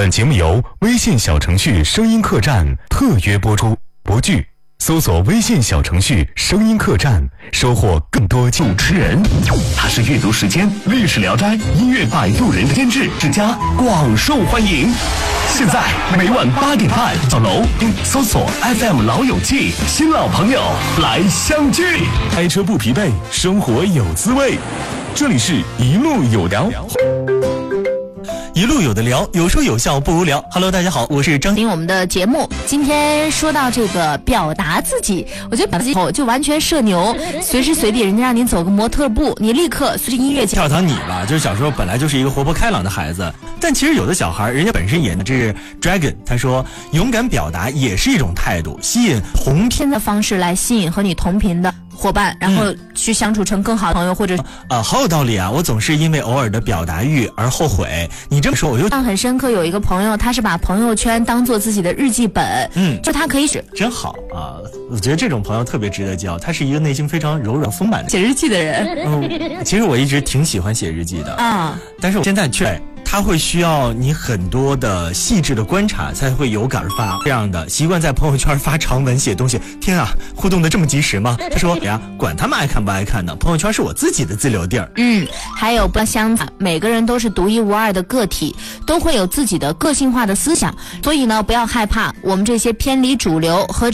本节目由微信小程序声音客栈特约播出，不惧。搜索微信小程序声音客栈，收获更多主持人。他是阅读时间、历史聊斋、音乐摆渡人的监制之家，广受欢迎。现在每晚8点半，小楼搜索 FM 老友记，新老朋友来相聚。开车不疲惫，生活有滋味。这里是一路有聊。 一路有的聊，有说有笑不无聊。Hello， 大家好，我是张。 听我们的节目，今天说到这个表达自己，我觉得表达自己后就完全社牛，随时随地人家让你走个模特步，你立刻随着音乐跳堂你吧，就是小时候本来就是一个活泼开朗的孩子，但其实有的小孩人家本身演的这是 Dragon， 他说勇敢表达也是一种态度，吸引同频的方式来吸引和你同频的伙伴，然后去相处成更好的朋友，或者好有道理啊！我总是因为偶尔的表达欲而后悔。你这么说，我就印象很深刻。有一个朋友，他是把朋友圈当做自己的日记本，就他可以真好啊！我觉得这种朋友特别值得交，他是一个内心非常柔软丰满的写日记的人。 其实我一直挺喜欢写日记的啊，但是我现在却。他会需要你很多的细致的观察，才会有感而发。这样的习惯在朋友圈发长文写东西，天啊，互动的这么及时吗？他说呀，管他们爱看不爱看呢，朋友圈是我自己的自留地儿。 还有不相反，每个人都是独一无二的个体，都会有自己的个性化的思想，所以呢，不要害怕我们这些偏离主流和